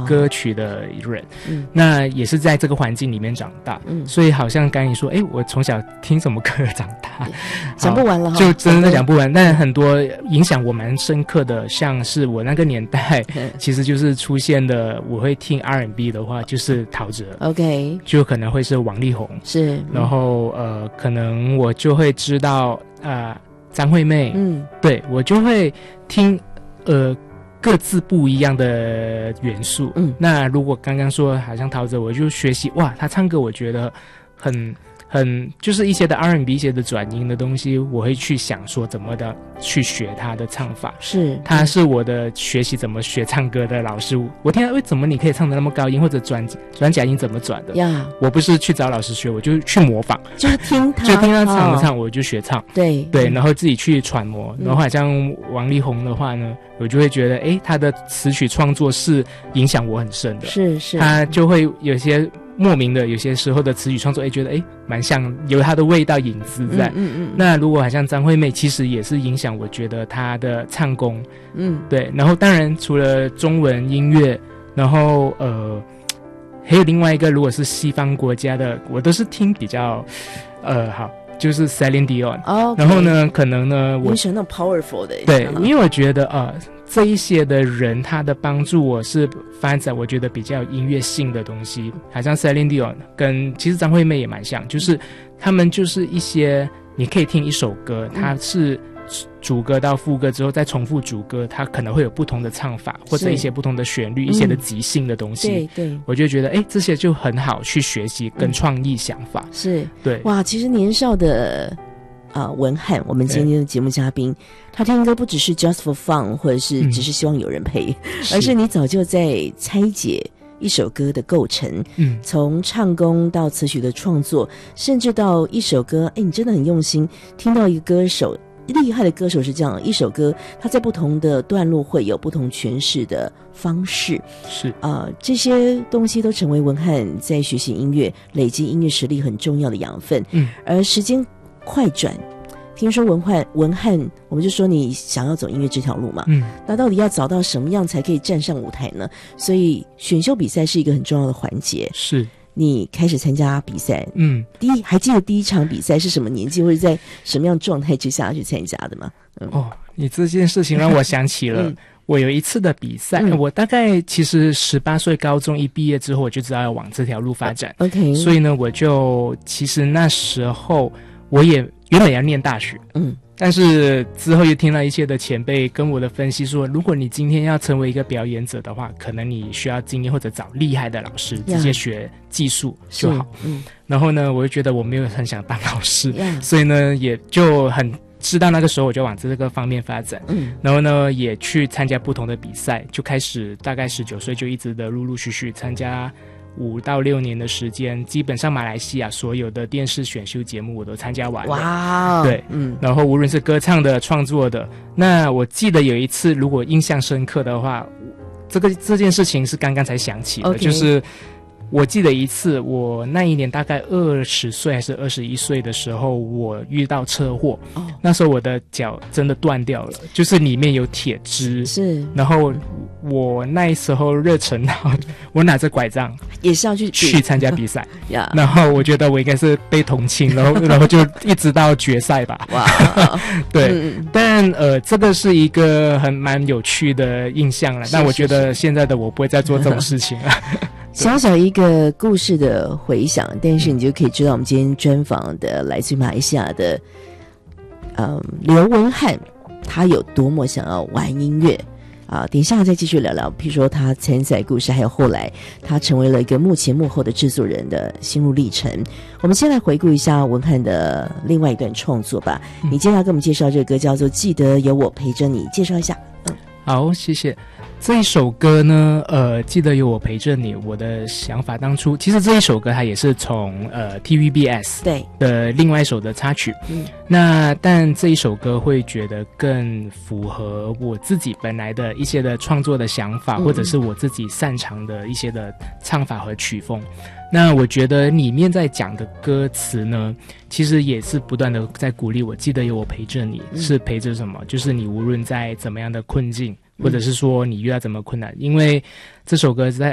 歌曲的人，那也是在这个环境里面长大，所以好像刚才你说，我从小听什么歌长大， 讲不完了哈， 就真的讲不完。但很多影响我蛮深刻的，像是我那个年代，其实就是出现的，我会听 R&B 的话，就是陶喆 ，OK， 就可能会是王力宏， 是， 然后可能我就会知道张惠妹，对，我就会听各自不一样的元素。那如果刚刚说好像陶喆，我就学习哇，他唱歌我觉得很就是一些的 R&B 一些的转音的东西，我会去想说怎么的去学他的唱法。 是， 他是我的学习怎么学唱歌的老师。我听到为什么你可以唱得那么高音，或者转假音怎么转的呀？我不是去找老师学，我就去模仿， 就是听他唱唱，我就学唱。 对， 然后自己去揣摩。然后好像王力宏的话呢，我就会觉得他的词曲创作是影响我很深的。 是，他就会有些莫名的，有些时候的词语创作，觉得蛮像，有它的味道影子在。那如果好像张惠妹，其实也是影响我觉得她的唱功。对。然后当然除了中文音乐，然后还有另外一个，如果是西方国家的，我都是听比较好，就是 Celine Dion。然后呢，可能呢， 我喜欢那种 powerful 的。 对，因为我觉得这一些的人，他的帮助我是发展我觉得比较音乐性的东西，好像 Celine Dion 跟其实张惠妹也蛮像，就是他们就是一些你可以听一首歌，它是主歌到副歌之后再重复主歌，它可能会有不同的唱法，或者一些不同的旋律，一些的即兴的东西。 对， 我就觉得这些就很好去学习跟创意想法。 是， 对， 哇，其实年少的文翰，我们今天的节目嘉宾，他听歌不只是 just for fun， 或者是只是希望有人陪，而是你早就在拆解一首歌的构成，从唱功到词曲的创作，甚至到一首歌，你真的很用心。听到一个歌手，厉害的歌手是这样，一首歌他在不同的段落会有不同诠释的方式， 是这些东西都成为文翰在学习音乐、累积音乐实力很重要的养分。而时间快转，听说文翰，我们就说你想要走音乐这条路嘛，那到底要找到什么样才可以站上舞台呢？所以选秀比赛是一个很重要的环节。 是， 你开始参加比赛，还记得第一场比赛是什么年纪或者在什么样状态之下去参加的吗？ 你这件事情让我想起了我有一次的比赛，我大概其实18岁，高中一毕业之后我就知道要往这条路发展。 OK， 所以呢，我就其实那时候我也原本要念大学，但是之后又听了一些的前辈跟我的分析说，如果你今天要成为一个表演者的话，可能你需要经验或者找厉害的老师，直接学技术就好。然后呢，我就觉得我没有很想当老师，所以呢，也就很知道那个时候我就往这个方面发展。然后呢，也去参加不同的比赛，就开始大概19岁就一直的陆陆续续参加5到6年的时间，基本上马来西亚所有的电视选秀节目我都参加完了。 哇， 对，然后无论是歌唱的、创作的，那我记得有一次，如果印象深刻的话，这件事情是刚刚才想起的，就是我记得一次，我那一年大概20岁还是21岁的时候，我遇到车祸。那时候我的脚真的断掉了，就是里面有铁枝。是，然后我那时候热忱到，我拿着拐杖也是要去参加比赛。然后我觉得我应该是被同情，然后就一直到决赛吧。哇，对，但这个是一个蛮有趣的印象了。但我觉得现在的我不会再做这种事情了。 小小一个故事的回响，但是你就可以知道我们今天专访的来自于马来西亚的刘文翰，他有多么想要玩音乐等一下再继续聊聊，譬如说他参赛故事，还有后来他成为了一个幕前幕后的制作人的心路历程。我们先来回顾一下文翰的另外一段创作吧。你接下来给我们介绍这个歌叫做《记得有我陪着你》，介绍一下。 好，谢谢。这一首歌呢，记得有我陪着你。我的想法当初，其实这一首歌它也是从TVBS 对的另外一首的插曲。但这一首歌会觉得更符合我自己本来的一些的创作的想法，或者是我自己擅长的一些的唱法和曲风。那我觉得里面在讲的歌词呢，其实也是不断的在鼓励我，记得有我陪着你，是陪着什么？就是你无论在怎么样的困境，或者是说你遇到怎么困难，因为这首歌在